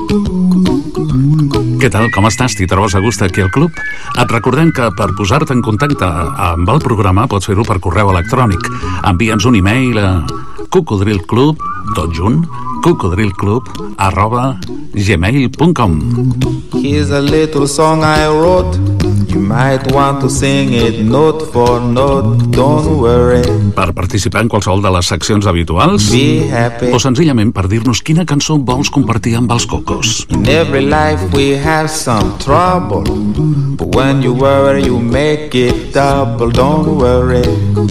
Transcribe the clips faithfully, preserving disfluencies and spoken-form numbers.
Què tal, com estàs? T'hi trobes a gust aquí al club? Et recordem que per posar-te en contacte amb el programa pots fer-ho per correu electrònic. Envia'ns un e-mail a cocodrilclub, tot junt, cocodrilclub arroba gmail punt com. Here's a little song I wrote. You might want to sing it note for note. Don't worry. Per participar en qualsevol de les seccions habituals o senzillament per dir-nos quina cançó vols compartir amb els cocos. In every life we have some trouble, but when you worry you make it double. Don't worry.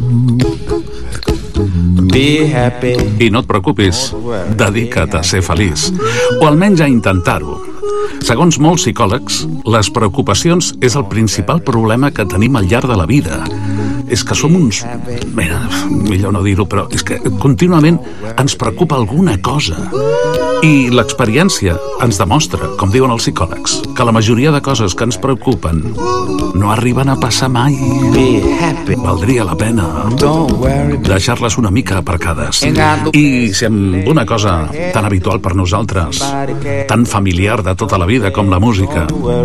Be happy. I no et preocupis, dedica't a ser feliç, o almenys a intentar-ho. Segons molts psicòlegs, les preocupacions és el principal problema que tenim al llarg de la vida. És que som uns... Mira, millor no dir-ho, però és que contínuament ens preocupa alguna cosa. I l'experiència ens demostra, com diuen els psicòlegs, que la majoria de coses que ens preocupen no arriben a passar mai. Valdria la pena deixar-les una mica aparcades. I si amb una cosa tan habitual per nosaltres, tan familiar de tota la vida com la música,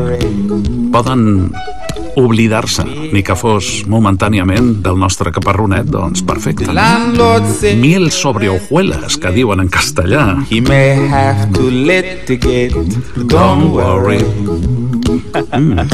poden oblidar-se, ni que fos momentàniament, del nostre caparronet, doncs perfecte. Miel sobre hojuelas, que diuen en castellà. He may have to litigate. Don't worry. Mm.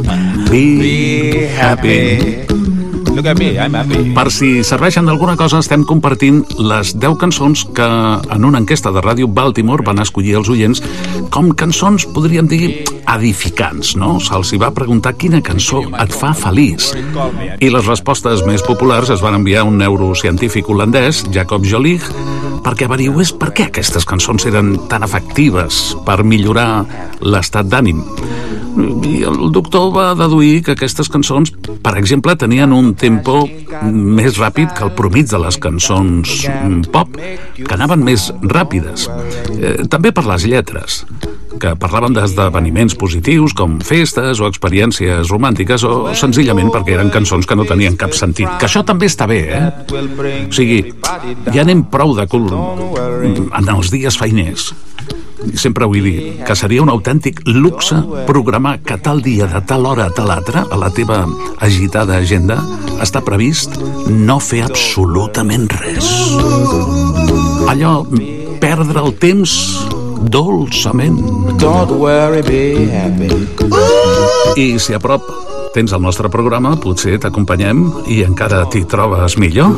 Be happy. Look at me, I'm happy. Per si serveixen d'alguna cosa, estem compartint les deu cançons que en una enquesta de Ràdio Baltimore van escollir els oients com cançons, podríem dir, edificants, no? Se'ls hi va preguntar quina cançó et fa feliç. I les respostes més populars es van enviar a un neurocientífic holandès, Jacob Jolich, perquè averigüés per què aquestes cançons eren tan efectives per millorar l'estat d'ànim. I el doctor va deduir que aquestes cançons, per exemple, tenien un tempo més ràpid que el promig de les cançons pop, que anaven més ràpides. Eh, també per les lletres, que parlaven d'esdeveniments positius com festes o experiències romàntiques, o senzillament perquè eren cançons que no tenien cap sentit. Que això també està bé, eh? O sigui, ja anem prou de cul en els dies feiners. Sempre vull dir que seria un autèntic luxe programar que tal dia de tal hora a tal altra, a la teva agitada agenda, està previst no fer absolutament res. Allò, perdre el temps dolçament. Don't worry, be happy. I si a prop tens el nostre programa, potser t'acompanyem i encara t'hi trobes millor.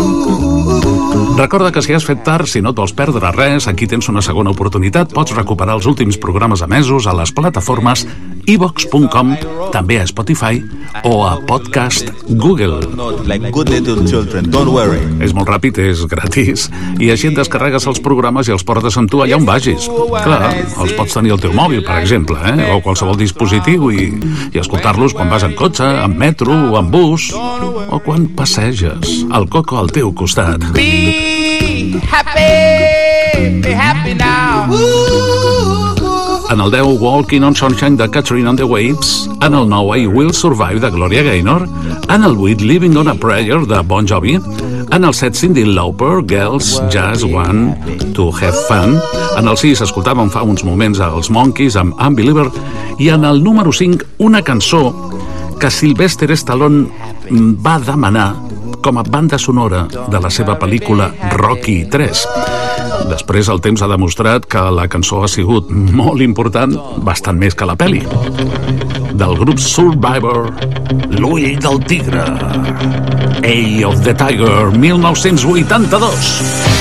Recorda que si has fet tard, si no et vols perdre res, aquí tens una segona oportunitat. Pots recuperar els últims programes emesos a les plataformes i vox punt com, també a Spotify o a Podcast Google. Like good little children, don't worry. És molt ràpid, és gratis, i així et descarregues els programes i els portes amb tu allà on vagis. Clar, els pots tenir al teu mòbil, per exemple, eh? o qualsevol dispositiu, i, i escoltar-los quan vas en cotxe, en metro o en bus, o quan passeges. El Coco al teu costat. Be happy, be happy now. En el deu, Walking on Sunshine de Catherine on the Waves, en el nou, I Will Survive de Gloria Gaynor, en el vuit, Living on a Prayer de Bon Jovi, en el set, Cyndi Lauper, Girls Just Want to Have Fun, en el sis, escoltàvem fa uns moments els Monkeys amb Unbeliever, i en el número cinc, una cançó que Sylvester Stallone va demanar com a banda sonora de la seva pel·lícula Rocky tres. Després el temps ha demostrat que la cançó ha sigut molt important, bastant més que la pel·li. Del grup Survivor, L'ull del tigre, Eye of the Tiger, mil nou-cents vuitanta-dos.